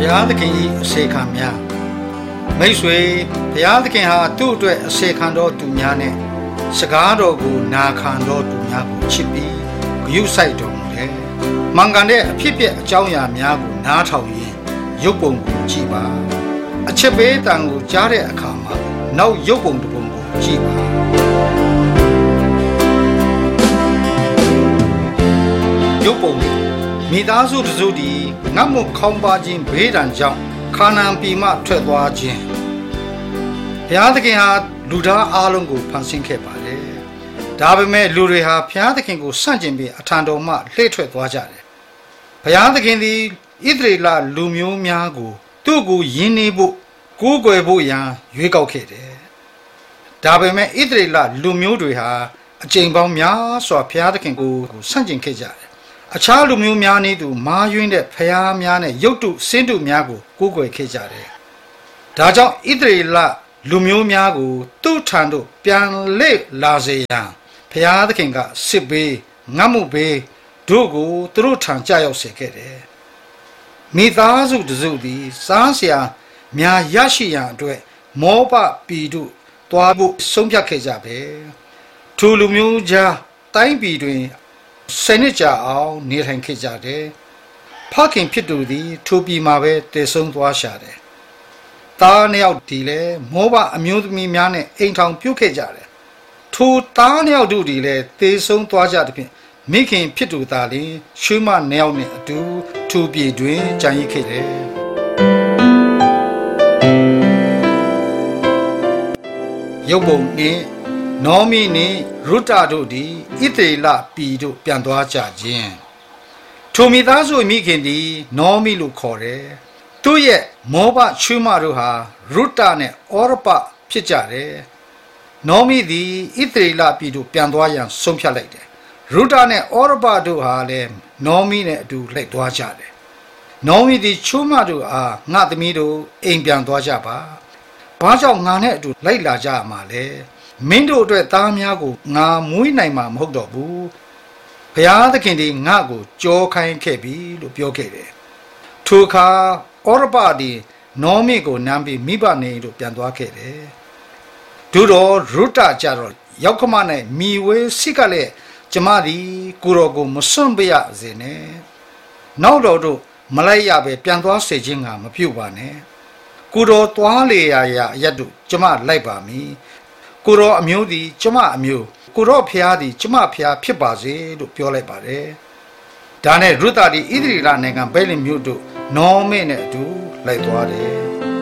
ရားသခင်၏အစေခံများမိတ်ဆွေဘုရားသခင်ဟာသူ့အတွက်အစေခံတော်သူများနဲ့စကားတော်ကိုနာခံတော်သူများကိုချစ်ပြီးဂရုစိုက်တော်မူတယ်။မှန်ကန်တဲ့အဖြစ်ပြက်အကြောင်းအရာများကိုနားထောင်ရင်ရုပ်ပုံကိုကြည့်ပါ။အချက်ပေးတန်ကိုကြားတဲ့အခါမှာနောက်ရုပ်ပုံတစ်ပုံကိုကြည့်ပါ။ရုပ်ပုံမိသားစုတစုတည်းငတ်မွတ်ခေါင်းပါခြင်းဘေးဒဏ်ကြောင့်ခါနာန်ပြည်မှထွက်သွားခြင်းဘုရားသခင်ဟာလူသားအလုံးကိုဖန်ဆင်းခဲ့ပါတယ်။ဒါပေမဲ့လူတွေဟာဘုရားသခင်ကိုဆန့်ကျင်ပြီးအထံတော်မှလှည့်ထွက်သွားကြတယ်။ဘုရားသခင်သည်ဣသရေလလူမျိုးများကိုသူ့ကိုယဉ်နေဖို့ကိုးကွယ်ဖို့ရန်ရွေးကောက်ခဲ့တယ်။ဒါပေမဲ့ဣသရေလလူမျိုးတွေဟာအကြိမ်ပေါင်းများစွာဘုရားသခင်ကိုဆန့်ကျင်ခဲ့ကြတယ်။အခြားလူမျိုးများနည်းတူမာယွင်းတဲ့ဖျားများနဲ့ရုပ်တုစင်းတုများကိုကိုးကွယ်ခဲ့ကြတယ်။ဒါကြောင့်ဣသရေလလူမျိုးများကိုသူ့ထံသို့ပြန်လေလာစေရန်ဘုရားသခင်ကစစ်ဘေးငတ်မှုဘေးတို့ကိုသူတို့ထံကြောက်စေခဲ့တယ်။မိသားစုတစုသည်စားစရာများရရှိရန်အတွက်မောဘပြည်သို့သွားဖို့ဆုံးဖြတ်ခဲ့ကြပဲ။ထိုလူမျိုးကြားတိုင်းပြည်တွင်ဆယ်နှစ်ကြာအောင်နေထိုင်ခဲ့ကြတယ်။ဖခင်ဖြစ်သူသည်ထိုပြည်မှာပဲတည်ဆုံသွားရှာတယ်။သားနှစ်ယောက်ဒီလည်းမောဘအမျိုးသမီးများနဲ့အိမ်ထောင်ပြုတ်ခဲ့ကြတယ်။ထိုသားနှစ်ယောက်တို့ဒီလည်းတည်ဆုံသွားကြတဲ့ဖြင့်မိခင်ဖြစ်သူသားလည်းရွှေမနှစ်ယောက်နဲ့အတူထိုပြည်တွင်ကြံရစ်ခဲ့တယ်။ရုပ်ပုံနှင့်နောမီနှင့်ရုတတို့သည်ဣသရေလပြည်သို့ပြန်သွားကြခြင်းထိုမိသားစုမိခင်သည်နောမီလို့ခေါ်တယ်။သူ့ရဲ့မောဘချွေးမတို့ဟာရုတနဲ့ဩရပဖြစ်ကြတယ်။နောမီသည်ဣသရေလပြည်သို့ပြန်သွားရန်ဆုံးဖြတ်လိုက်တယ်။ရုတနဲ့ဩရပတို့ဟာလည်းနောမီနဲ့အတူလိုက်သွားကြတယ်။နောမီသည်ချွေးမတို့အားငါသမီးတို့အိမ်ပြန်သွားကြပါ။ဘာကြောင့်ငါနဲ့အတူလိုက်လာကြမှာလဲ။မင်းတို့အတွက်သားများကိုငါမွေးနိုင်မှာမဟုတ်တော့ဘူးဘုရားသခင်ဒီငါ့ကိုကြောခိုင်းခဲ့ပြီလို့ပြောခဲ့တယ်ထိုအခါဩရပဒီနောမိကိုနမ်းပြီးမိဘနေတို့ပြန်သွားခဲ့တယ်ဒုတော်ရုတကြတော့ရောက်ခမနဲ့မိဝဲစိကလည်းကျမသည်ကိုရောကိုမစွန့်ပြရစေနဲ့နောက်တော်တို့မလိုက်ရပဲပြန်သွားစေခြင်းကမပြုတ်ပါနဲ့ကိုတော်သွားလေရာရာအရတ်တို့ကျမလိုက်ပါမည်ကိုရောအမျိုးသည်ကျမအမျိုးကိုရောဖျားသည်ကျမဖျားဖြစ်ပါစေလို့ပြောလိုက်ပါတယ်။ဒါနဲ့ရုသသည်ဣသရေလနိုင်ငံဗဲလင်မြို့တို့နောမေနဲ့အတူလိုက်သွားတယ်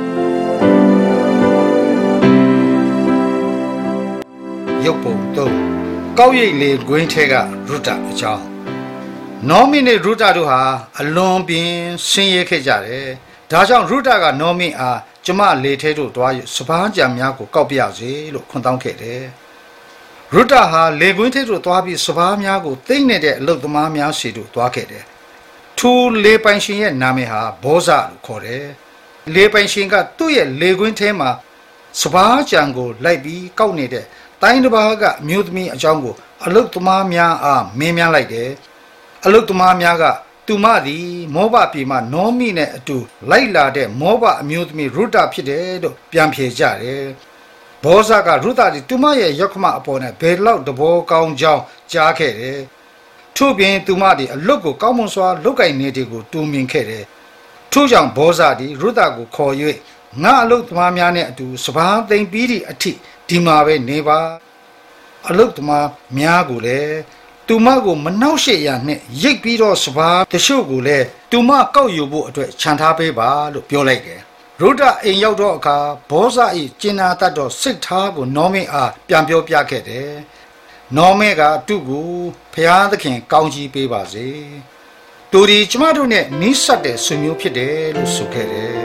။ရုပ်ပုံ3ကောက်ရိပ်လေဂွင်းထဲကရုတအကြောင်းနောမေနဲ့ရုတတို့ဟာအလွန်ပင်ဆင်းရဲခဲ့ကြတယ်။ဒါကြောင့်ရုတကနောမေအားကျမလေထဲတို့တွားစပားကြံများကိုကောက်ပြရစေလို့ခွန်တောင်းခဲ့တယ်။ရုတဟာလေကွင်းထဲတို့တွားပြီးစပားများကိုသိမ့်နေတဲ့အလုတ်သမားများစီတို့တွားခဲ့တယ်။ထိုလေပိုင်ရှင်ရဲ့နာမည်ဟာဘောဇလို့ခေါ်တယ်။လေပိုင်ရှင်ကသူ့ရဲ့လေကွင်းထဲမှာစပားကြံကိုလိုက်ပြီးကောက်နေတဲ့တိုင်းတစ်ပါးကအမျိုးသမီးအကြောင်းကိုအလုတ်သမားများအားမင်းများလိုက်တယ်။အလုတ်သမားများကသူမသည်မောဘပြည်မှနောမိနဲ့အတူလိုက်လာတဲ့မောဘအမျိုးသမီးရုတဖြစ်တယ်လို့ပြန်ဖြေကြတယ်။ဘောဇကရုတသည်သူမရဲ့ယောက်ခမအပေါ်နဲ့ဘယ်လောက်တဘောကောင်းကြောင်းကြားခဲ့တယ်။ထို့ပြင်သူမသည်အလုတ်ကိုကောင်းမွန်စွာလုတ်ကင်နေတဲ့ကိုတူမြင်ခဲ့တယ်။ထို့ကြောင့်ဘောဇသည်ရုတကိုခေါ်၍ငါအလုတ်သမားများနဲ့အတူစပားသိမ့်ပြီးသည့်အထိဒီမှာပဲနေပါ။အလုတ်သမားများကိုလည်းသူမကိုမနှောက်ရှက်ရနဲ့ရိတ်ပြီးတော့စပားတချို့ကိုလည်းသူမကောက်ယူဖို့အတွက်ခြံထားပေးပါလို့ပြောလိုက်တယ်ရုဒအိမ်ရောက်တော့အခါဘောဇ၏ကျင်နာတတ်တော့စိတ်ထားကိုနောမေအားပြန်ပြောပြခဲ့တယ်နောမေကသူ့ကိုဖျားသခင်ကောင်းချီးပေးပါစေသူဒီကျမတို့နဲ့နီးစပ်တဲ့ဆွေမျိုးဖြစ်တယ်လို့ဆိုခဲ့တယ်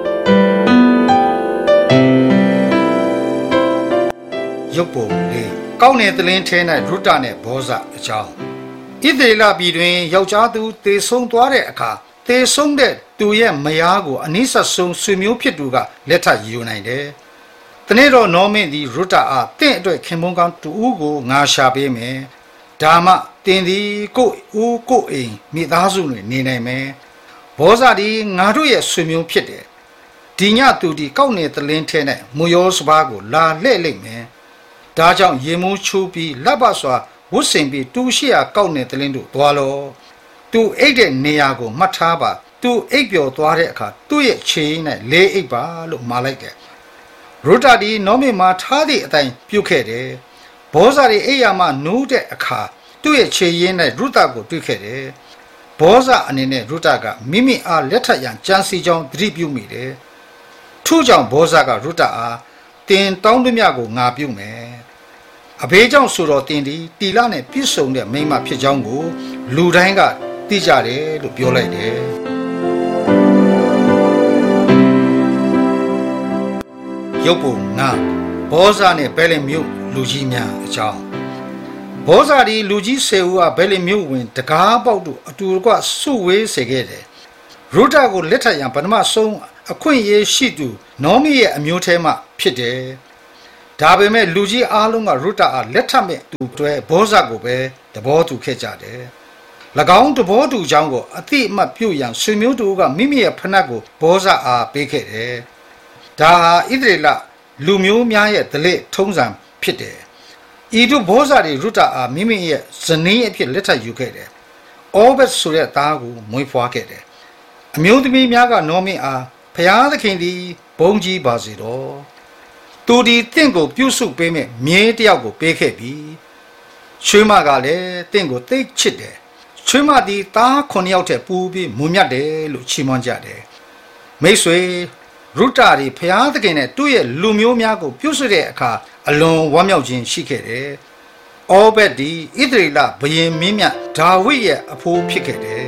ရုပ်ပုံလေးကောင်းတဲ့သလင်းထဲ၌ရုတနဲ့ဘောဇအကြောင်းဣသရေလပြည်တွင်ယောက်ျားသူသေဆုံးသွားတဲ့အခါသေဆုံးတဲ့သူရဲ့မယားကိုအနိစ္စဆုံးဆွေမျိုးဖြစ်သူကလက်ထပ်ယူနိုင်တယ်။တနေ့တော့နောမင်းသည်ရုတအားတင့်အတွက်ခင်ပွန်းကောင်းတူဦးကိုငါရှာပေးမယ်။ဒါမှတင်သည်ကိုအိမ်မိသားစုတွင်နေနိုင်မယ်။ဘောဇာဒီငါတို့ရဲ့ဆွေမျိုးဖြစ်တယ်ဒီညသူဒီကောက်နေသလင်းထဲနဲ့မူရောစပါးကိုလာလှဲ့လိုက်မယ်ဒါကြောင့်ရေမိုးချိုးပြီးလက်ပစွာဝတ်ဆင်ပြီးတူရှိရာကောက်နေသလင်းတို့သွားလို့သူအိတ်တဲ့နေရာကိုမှတ်ထားပါသူအိတ်ပျော်သွားတဲ့အခါသူ့ရဲ့ခြေနဲ့လေးအိတ်ပါလို့မှာလိုက်တယ်ရုတာဒီနောမိမှာထားသည့်အတိုင်းပြုတ်ခဲ့တယ်ဘောဇာဒီအိယာမနူးတဲ့အခါသူ့ရဲ့ခြေရင်းနဲ့ရုတာကိုတွေ့ခဲ့တယ်ဘောဇာအနေနဲ့ရုတာကမိမိအားလက်ထပ်ရန်ကြံစီကြောင်းသတိပြုမိတယ်ထို့ကြောင့်ဘောဇာကရုတာအားတင်တောင်းသမျှကိုငါပြုမယ်အဘေးကြောင့်ဆိုတော့တင်ဒီတီလာနဲ့ပြည့်စုံတဲ့မိန်းမဖြစ်ကြောင်းကိုလူတိုင်းကသိကြတယ်လို့ပြောလိုက်တယ်ရုပ်ပုံငါဘောဇာနဲ့ဘဲလင်မြို့လူကြီးများအကြောင်းဘောဇာဒီလူကြီး10ဦးကဘဲလင်မြို့ဝင်တကားပေါက်တို့အတူတကွစုဝေးစေခဲ့တယ်ရုတာကိုလက်ထပ်ရန်ပထမဆုံးအခွင့်အရေးရှိသူနောမီရဲ့အမျိုးထဲမှဖြစ်တယ်ဒါပေမဲ့လူကြီးအားလုံးကရုတာအားလက်ထပ်မဲ့သူတွေဘောဇာကိုပဲသဘောတူခဲ့ကြတယ်၎င်းသဘောတူကြောင်းကိုအတိအမှတ်ပြုရန်ဆွေမျိုးတို့ကမိမိရဲ့ဖနက်ကိုဘောဇာအားပေးခဲ့တယ်ဒါဟာဣသရေလလူမျိုးများရဲ့ဓလေ့ထုံးစံဖြစ်တယ်ဤသို့ဘောဇာတွေရုတာအားမိမိရဲ့ဇနီးအဖြစ်လက်ထပ်ယူခဲ့တယ်အောဘက်ဆိုတဲ့သားကိုမွေးဖွားခဲ့တယ်အမျိုးသမီးများကနောမီအားဖျားသခင်သည်ဘုန်းကြီးပါစေတော့သူဒီတင့်ကိုပြုစုပေးမဲ့မြေးတယောက်ကိုပေးခဲ့ပြီချွေးမကလည်းတင့်ကိုသိချစ်တယ်ချွေးမသည်သား9ယောက်ထက်ပူပြီးမွန်မြတ်တယ်လို့ချီးမွမ်းကြတယ်မိတ်ဆွေရုတာဒီဖျားသခင်နဲ့သူ့ရဲ့လူမျိုးများကိုပြုစုတဲ့အခါအလွန်ဝမ်းမြောက်ခြင်းရှိခဲ့တယ်အောဘက်ဒီဣသရေလဘုရင်မင်းမြတ်ဒါဝိဒ်ရဲ့အဖိုးဖြစ်ခဲ့တယ်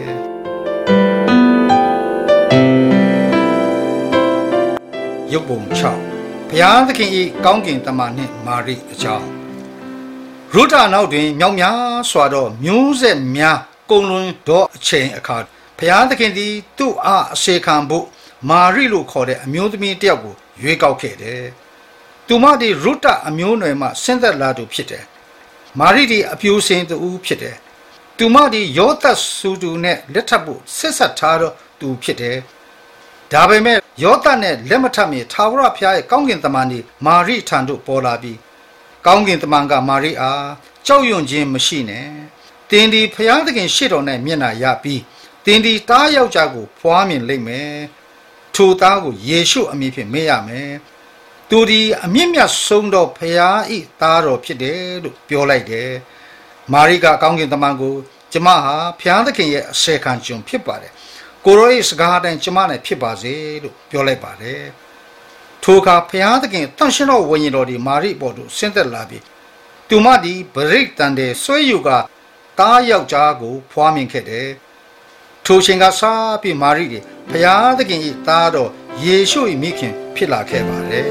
ရုပ်ပုံ6ဘုရားသခင်၏ကောင်းကင်တမန်နှင့်မာရိအကြောင်းရုတာနောက်တွင်မြောက်များစွာသောမျိုးဆက်များကုန်လွန်သောအချိန်အခါဘုရားသခင်သည်သူ့အားအစေခံဖို့မာရိလို့ခေါ်တဲ့အမျိုးသမီးတစ်ယောက်ကိုရွေးကောက်ခဲ့တယ်သူမသည်ရုတာအမျိုးနွယ်မှဆင်းသက်လာသူဖြစ်တယ်မာရိသည်အပြိုစင်သူဖြစ်တယ်သူမသည်ယောသတ်ဆူတူနဲ့လက်ထပ်ဖို့ဆက်ဆက်ထားသောသူဖြစ်တယ်ဒါပေမဲ့ယောသတ်နဲ့လက်မထပ်မီထာဝရဘုရားရဲ့ကောင်းကင်တမန်သည်မာရိထံသို့ပေါ်လာပြီးကောင်းကင်တမန်ကမာရိအားကြောက်ရွံ့ခြင်းမရှိနဲ့တင်ဒီဘုရားသခင်ရှေ့တော်၌မျက်နှာရပြီးတင်ဒီတားယောက်ျားကိုဖွားမြင်လိမ့်မယ်ထိုသားကိုယေရှုအမည်ဖြင့်မေ့ရမယ်သူဒီအမြင့်မြတ်ဆုံးသောဘုရား၏သားတော်ဖြစ်တယ်လို့ပြောလိုက်တယ်မာရိကကောင်းကင်တမန်ကိုကျမဟာဘုရားသခင်ရဲ့အစေခံကျွန်ဖြစ်ပါတယ်ကိုရော၏စကားတိုင်းကျမနဲ့ဖြစ်ပါစေလို့ပြောလိုက်ပါတယ်ထိုအခါဘုရားသခင်တန်ရှင်တော်ဝိညာဉ်တော်ဒီမာရိပေါ်သို့ဆင်းသက်လာပြီးသူမသည်ဗရိတ်တန်တဲ့ဆွဲယူကသားယောက်ျားကိုဖွားမြင်ခဲ့တယ်ထိုချိန်ကစပြီးမာရိသည်ဘုရားသခင်၏သားတော်ယေရှု၏မိခင်ဖြစ်လာခဲ့ပါတယ်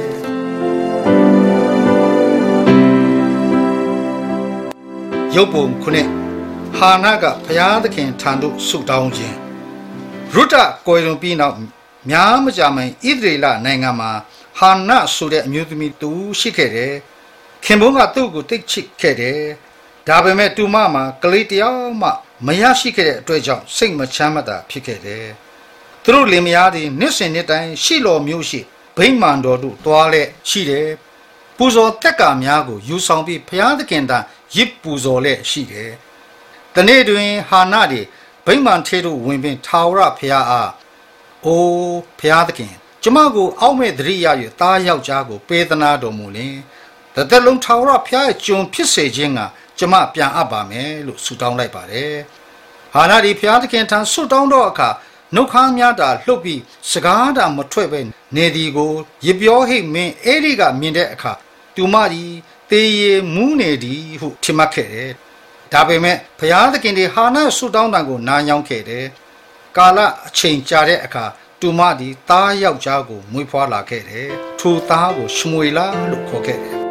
ရုပ်ပုံခုနှစ်ဟာနာကဘုရားသခင်ထံသို့ဆုတောင်းခြင်းရုတာကိုယ်လွန်ပြီးနောက်များမကြာမီဣသရေလနိုင်ငံမှာဟာနာဆိုတဲ့အမျိုးသမီးတူရှိခဲ့တယ်ခင်ပွန်းကသူ့ကိုတိတ်ချစ်ခဲ့တယ်ဒါပေမဲ့တူမမှာကလေးတယောက်မှမရရှိခဲ့တဲ့အတွက်ကြောင့်စိတ်မချမ်းမသာဖြစ်ခဲ့တယ်သူတို့လင်မယားသည်နှစ်စဉ်နှစ်တိုင်းရှိတော်မျိုးရှိဗိမာန်တော်တို့တွားလက်ရှိတယ်ပူဇော်တက်ကာများကိုယူဆောင်ပြီးဘုရားသခင်တန်ရစ်ပူဇော်လက်ရှိတယ်တနေ့တွင်ဟာနာသည်ဗိမာန်ထဲသို့ဝင်ပြီးထာဝရဘုရားအားအိုးဘုရားသခင်ကျမကိုအောက်မဲ့သတိရ၍သားယောက်ျားကိုပေးသနာတော်မူလင်တသက်လုံးထာဝရဘုရားရဲ့ကျွန်ဖြစ်စေခြင်းကကျမပြန်အပ်ပါမယ်လို့ဆုတောင်းလိုက်ပါတယ်ဟာနာဒီဘုရားသခင်ထံဆုတောင်းတော့အခါနှုတ်ခမ်းများတာလှုပ်ပြီးစကားတာမထွက်ပဲနေဒီကိုရပြောဟိတ်မင်းအေလိကမြင်တဲ့အခါသူမဒီတေးရမူးနေသည်ဟုထင်မှတ်ခဲ့တယ်ဒါပေမဲ့ဘုရားသခင်ဒီဟာနာဆုတောင်းတံကိုနားညောင်းခဲ့တယ်ကာလအချိန်ကြာတဲ့အခါသူမဒီသားယောက်ျားကိုမွေးဖွားလာခဲ့တယ်ထိုသားကိုရှမွေလာလို့ခေါ်ခဲ့တယ်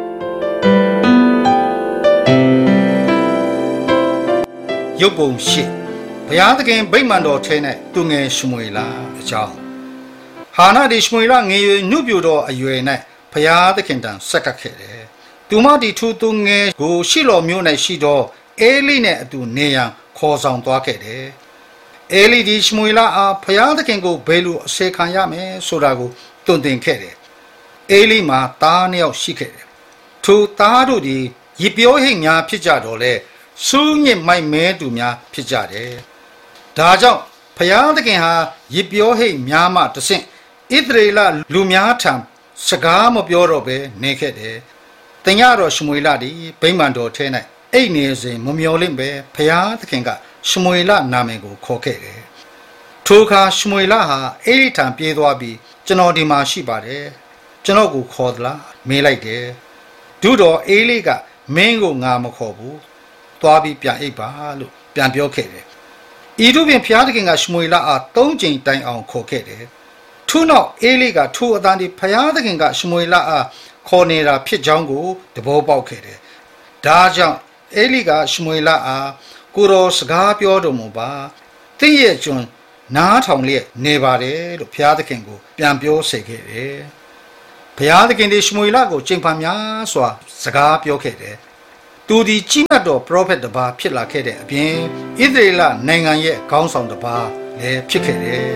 ရုပ်ပုံရှိဘုရားသခင်ဗိမာန်တော်ထဲ၌သူငယ်ရှမွေလာအကြောင်းဟာနာဒီရှမွေလာငယ်ရွယ်နှုတ်ပြတော်အရွယ်၌ဘုရားသခင်တန်ဆက်ကပ်ခဲ့တယ်သူမဒီထိုသူငယ်ကိုရှိတော်မျိုး၌ရှိသောအေလိနဲ့အတူနေရန်ခေါ်ဆောင်သွားခဲ့တယ်အေလိဒီရှမွေလအားဖျားသခင်ကိုဘယ်လိုအစေခံရမယ်ဆိုတာကိုတွင်တင်ခဲ့တယ်အေလိမှာသားနှစ်ယောက်ရှိခဲ့တယ်ထိုသားတို့သည်ရစ်ပြောဟိတ်များဖြစ်ကြတော့လေစူးညစ်မိုက်မဲသူများဖြစ်ကြတယ်ဒါကြောင့်ဖျားသခင်ဟာရစ်ပြောဟိတ်များမှတဆင့်ဣသရေလလူများထံစကားမပြောတော့ဘဲနေခဲ့တယ်တင်ရတော့ရှမွေလသည်ဗိမာန်တော်ထဲ၌အိတ်နေစဉ်မမျော်လင့်ပဲဖျားသခင်ကရှမွေလနာမည်ကိုခေါ်ခဲ့တယ်ထိုအခါရှမွေလဟာအေလိထံပြေးသွားပြီးကျွန်တော်ဒီမှာရှိပါတယ်ကျွန်တော်ကိုခေါ်သလားမေးလိုက်တယ်ဒုတော်အေလိကမင်းကိုငါမခေါ်ဘူးသွားပြီးပြန်အိပ်ပါလို့ပြန်ပြောခဲ့တယ်ဤသို့ဖြင့်ဖျားသခင်ကရှမွေလအား၃ကြိမ်တိုင်အောင်ခေါ်ခဲ့တယ်ထို့နောက်အေလိကထိုအတန်ဒီဖျားသခင်ကရှမွေလအားခေါ်နေတာဖြစ်ကြောင်းကိုသဘောပေါက်ခဲ့တယ်ဒါကြောင့်အေလိကရှမွေလအားကိုတော်စကားပြောတော်မူပါတင့်ရဲ့ကျွန်နားထောင်လျက်နေပါတယ်လို့ဘုရားသခင်ကိုပြန်ပြောစေခဲ့တယ်ဘုရားသခင်ဒီရှမွေလကိုချိန်ဖန်များစွာစကားပြောခဲ့တယ်သူဒီကြီးမြတ်တော်ပရောဖက်တစ်ပါးဖြစ်လာခဲ့တဲ့အပြင်ဣသရေလနိုင်ငံရဲ့ခေါင်းဆောင်တစ်ပါးလည်းဖြစ်ခဲ့တယ်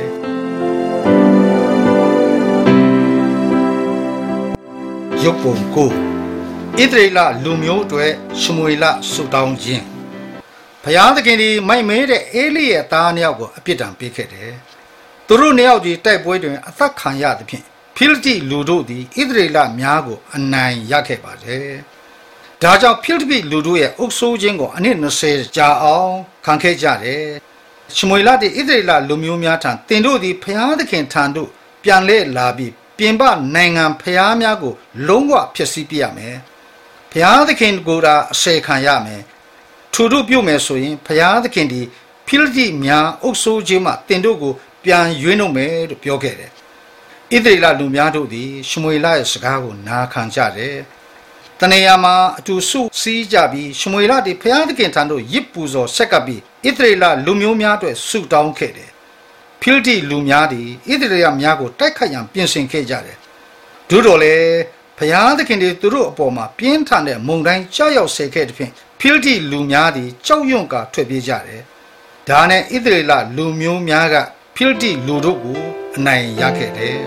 ရုပ်ပုံကိုဣသရေလလူမျိုးတွေရှမွေလဆုတောင်းခြင်းဘုရားသခင်ဒီမိုက်မဲတဲ့အေလိရဲ့သားနှစ်ယောက်ကိုအပြစ်ဒဏ်ပေးခဲ့တယ်သူတို့နှစ်ယောက်ဒီတိုက်ပွဲတွင်အသက်ခံရသဖြင့်ဖိလိတိလူတို့သည်ဣသရေလများကိုအနိုင်ရခဲ့ပါတယ်ဒါကြောင့်ဖိလိတိလူတို့ရဲ့အုပ်ဆိုးခြင်းကိုအနည်း20ကြာအောင်ခံခဲ့ကြတယ်ရှမွေလသည်ဣသရေလလူမျိုးများထံတင်တို့သည်ဘုရားသခင်ထံသို့ပြန်လဲလာပြီးပြင်ပနိုင်ငံဘုရားများကိုလုံးဝဖျက်ဆီးပြရမယ်ဘုရားသခင်ကိုယ်သာအစေခံရမယ်ထို့တို့ပြုမယ်ဆိုရင်ဘုရားသခင်ဒီဖိလိတိများအုပ်ဆိုးခြင်းမှတင်တို့ကိုပြန်ရွေးနှုတ်မယ်လို့ပြောခဲ့တယ်ဣသရေလလူများတို့သည်ရှမွေလရဲ့စကားကိုနာခံကြတယ်တနေရာမှာအတူစုစည်းကြပြီးရှမွေလသည်ဘုရားသခင်ထံသို့ရစ်ပူဇော်ဆက်ကပ်ပြီးဣသရေလလူမျိုးများအတွက်ဆုတောင်းခဲ့တယ်ဖိလိတိလူများသည်ဣသရေလများကိုတိုက်ခိုက်ရန်ပြင်ဆင်ခဲ့ကြတယ်တို့တော်လေဘုရားသခင်သည်သူတို့အပေါ်မှာပြင်းထန်တဲ့မုန်တိုင်းကြောက်ရောက်စေခဲ့တဲ့ဖြင့်ဖိလိတိလူများသည်ကြောက်ရွံ့ကာထွက်ပြေးကြတယ်ဒါနဲ့ဣသရေလလူမျိုးများကဖိလိတိလူတို့ကိုအနိုင်ရခဲ့တယ်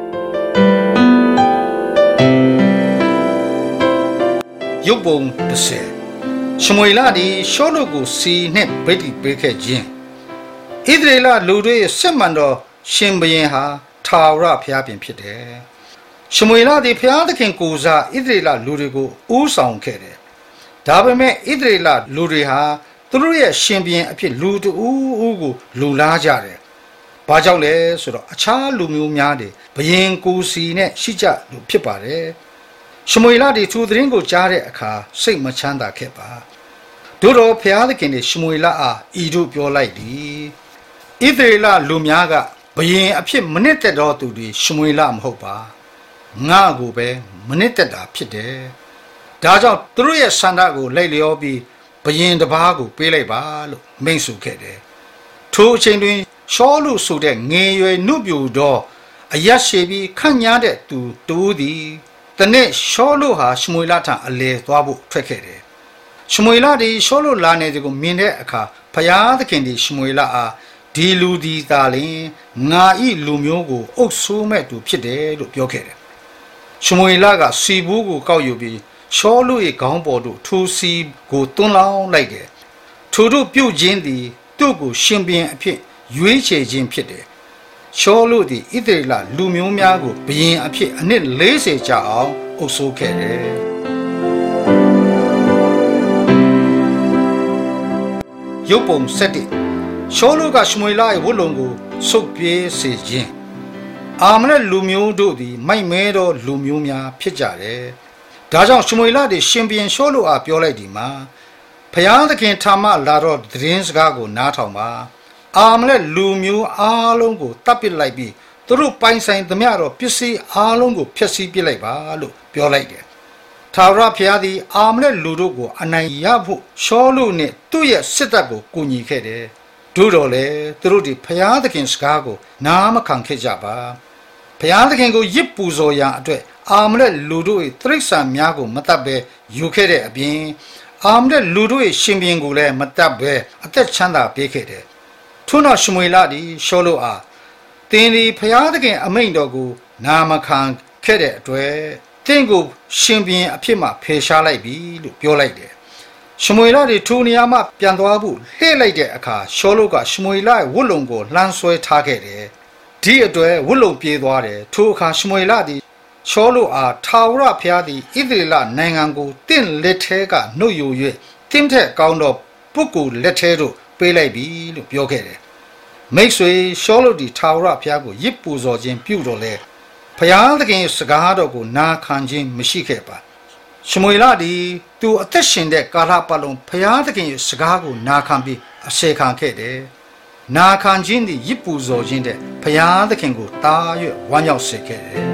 ရုပ်ပုံ30ရှမွေလသည်ရှောလုကိုစီနှင့်ဗိတ်တိပေးခဲ့ခြင်းဣသရေလလူတို့ရဲ့စစ်မှန်သောရှင်ဘုရင်ဟာထာဝရဘုရားပင်ဖြစ်တယ်ရှမွေလသည်ဘုရားသခင်ကိုယ်စားဣသရေလလူတွေကိုဦးဆောင်ခဲ့တယ်ဒါပေမဲ့ဣသရေလလူတွေဟာသူတို့ရဲ့ရှင်ဘုရင်အဖြစ်လူတူဦးကိုလူလားကြတယ်ဘာကြောင့်လဲဆိုတော့အခြားလူမျိုးများတွေဘုရင်ကိုယ်စီနဲ့ရှိကြလို့ဖြစ်ပါတယ်ရှမွေလဒီသူသတင်းကိုကြားတဲ့အခါစိတ်မချမ်းသာခဲ့ပါတို့တော့ဘုရားသခင်တွေရှမွေလအားဤတို့ပြောလိုက်သည်ဣသရေလလူများကဘုရင်အဖြစ်မနစ်သက်တော်သူတွေရှမွေလမဟုတ်ပါငါကိုပဲမနစ်သက်တာဖြစ်တယ်ဒါကြောင့်သူတို့ရဲ့ဆန္ဒကိုလိုက်လျောပြီးဘုရင်တစ်ပါးကိုပေးလိုက်ပါလို့မိန့်ဆိုခဲ့တယ်ထိုအချိန်တွင်ရှောလုဆိုတဲ့ငယ်ရွယ်နုပြိုသောအယက်ရှိပြီးခန့်ညားတဲ့သူတူသည်တနေ့ရှောလုဟာရှမွေလထံအလေသွားဖို့ထွက်ခဲ့တယ်ရှမွေလသည်ရှောလုလာနေသည်ကိုမြင်တဲ့အခါဘုရားသခင်သည်ရှမွေလအားဒီလူဒီသားလင်ငါဤလူမျိုးကိုအုပ်ဆိုးမဲ့သူဖြစ်တယ်လို့ပြောခဲ့တယ်ရှမွေလကစီဘူးကိုကောက်ယူပြီးရှောလု၏ခေါင်းပေါ်သို့ထိုစီကိုတွန်းလောင်းလိုက်တယ်ထိုတို့ပြုတ်ခြင်းသည်သူ့ကိုရှင်ဘုရင်အဖြစ်ရွေးချယ်ခြင်းဖြစ်တယ်ရှောလုသည်ဣသရေလလူမျိုးများကိုဘုရင်အဖြစ်အနှစ်40ကြာအောင်အုပ်စိုးခဲ့တယ်ရုပ်ပုံ7ရှောလုကရှမွေလ၏ဝတ်လုံကိုဆုတ်ပြေးစေခြင်းအာမလက်လူမျိုးတို့သည်မိုက်မဲသောလူမျိုးများဖြစ်ကြတယ်ဒါကြောင့်ရှမွေလသည်ရှင်ဘုရင်ရှောလုအားပြောလိုက်သည်မှာဘုရားသခင်ထာမလာတော့သတင်းစကားကိုနားထောင်ပါအာမလက်လူမျိုးအားလုံးကိုတပ်ပစ်လိုက်ပြီးသူတို့ပိုင်ဆိုင်သမျှတော့ပစ္စည်းအားလုံးကိုဖျက်ဆီးပစ်လိုက်ပါလို့ပြောလိုက်တယ်ထာဝရဘုရားသည်အာမလက်လူတို့ကိုအနိုင်ရဖို့ရှောလုနှင့်သူ့ရဲ့စစ်တပ်ကိုကူညီခဲ့တယ်တို့တော်လေသူတို့ဒီဘုရားသခင်စကားကိုနားမခံခဲ့ကြပါဘုရားသခင်ကိုရစ်ပူဇော်ရာအတွက်အာမလက်လူတို့၏တိရစ္ဆာန်များကိုမတတ်ဘဲယူခဲ့တဲ့အပြင်အာမလက်လူတို့၏ရှင်ဘုရင်ကိုလည်းမတတ်ဘဲအသက်ချမ်းသာပေးခဲ့တယ်ထို့နောက်ရှမွေလသည်ရှောလုအားသင်သည်ဖျားသခင်အမိန့်တော်ကိုနာမခံခဲ့တဲ့အတွက်သင်ကိုရှင်ဘုရင်အဖြစ်မှဖယ်ရှားလိုက်ပြီလို့ပြောလိုက်တယ်ရှမွေလသည်ထိုနေရာမှပြန်သွားဖို့လှည့်လိုက်တဲ့အခါရှောလုကရှမွေလရဲ့ဝတ်လုံကိုလှမ်းဆွဲထားခဲ့တယ်ဒီအတွက်ဝတ်လုံပြေးသွားတယ်ထိုအခါရှမွေလသည်ရှောလုအားထာဝရဘုရားသည်ဣသရေလနိုင်ငံကိုတင့်လက်ထဲကနှုတ်ယူ၍တင့်ထက်ကောင်းသောပုဂ္ဂိုလ်လက်ထဲသို့ပေးလိုက်ပြီလို့ပြောခဲ့တယ်မိတ်ဆွေရှောလုသည်ထာဝရဘုရားကိုရစ်ပူဇော်ခြင်းပြုတော်လဲဘုရားသခင်စကားတော်ကိုနာခံခြင်းမရှိခဲ့ပါရှမွေလသည်သူအသက်ရှင်တဲ့ကာလပတ်လုံးဘုရားသခင်ရဲ့စကားကိုနာခံပြီးအစေခံခဲ့တယ်နာခံခြင်းသည်ရစ်ပူဇော်ခြင်းတဲ့ဘုရားသခင်ကိုတား၍ဝမ်းမြောက်စေခဲ့တယ်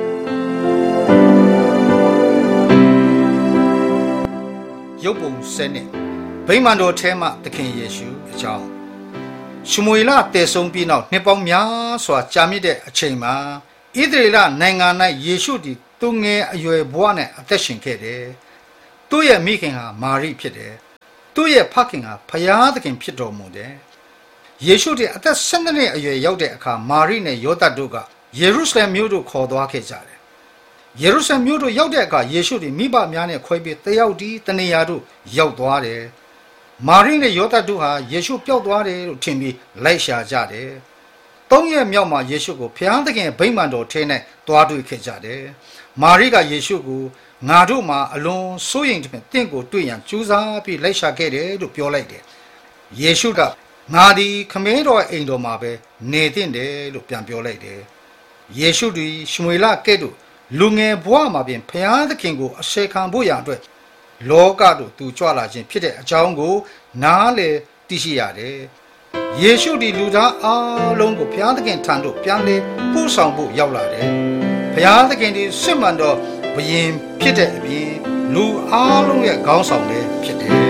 ရုပ်ပုံစနစ်ဗိမာန်တော်ထဲမှသခင်ယေရှုအကြောင်းရှမွေလတည်ဆုံးပြီးနောက်နှစ်ပေါင်းများစွာကြာမြင့်တဲ့အချိန်မှာဣသရေလနိုင်ငံ၌ယေရှုသည်သူငယ်အရွယ်ဘဝနဲ့အသက်ရှင်ခဲ့တယ်။သူ့ရဲ့မိခင်ဟာမာရိဖြစ်တယ်။သူ့ရဲ့ဖခင်ဟာဘုရားသခင်ဖြစ်တော်မူတယ်။ယေရှုသည်အသက်12နှစ်အရွယ်ရောက်တဲ့အခါမာရိနဲ့ယောသပ်တို့ကယေရုရှလင်မြို့သို့ခေါ်သွားခဲ့ကြတယ်။ယေရုရှလင်မြို့သို့ရောက်တဲ့အခါယေရှုသည်မိဘများနဲ့ခွဲပြီးတယောက်တည်းတနေရာသို့ရောက်သွားတယ်။မာရိနဲ့ယောသပ်တို့ဟာယေရှုပျောက်သွားတယ်လို့ထင်ပြီးလိုက်ရှာကြတယ်။သုံးရက်မြောက်မှာယေရှုကိုဘုရားသခင်ဗိမာန်တော်ထဲ၌တွားတွေ့ခဲ့ကြတယ်။မာရိကယေရှုကိုငါတို့မှာအလွန်စိုးရိမ်တဲ့တင့်ကိုတွေ့ရန်ကြိုးစားပြီးလိုက်ရှာခဲ့တယ်လို့ပြောလိုက်တယ်။ယေရှုကငါသည်ခမည်းတော်အိမ်တော်မှာပဲနေသင့်တယ်လို့ပြန်ပြောလိုက်တယ်။ယေရှုသည်ရှမွေလကဲ့သို့လူငယ်ဘဝမှာပင်ဘုရားသခင်ကိုအစေခံဖို့ရန်အတွက်လောကသို့သူကြွလာခြင်းဖြစ်တဲ့အကြောင်းကိုနားလေသိရှိရတယ်။ယေရှုသည်လူသားအလုံးကိုဘုရားသခင်ထံသို့ပြန်လည်ပို့ဆောင်ဖို့ရောက်လာတယ်။ဘုရားသခင်သည်စစ်မှန်သောဘုရင်ဖြစ်တဲ့အပြင်လူအလုံးရဲ့ခေါင်းဆောင်လည်းဖြစ်တယ်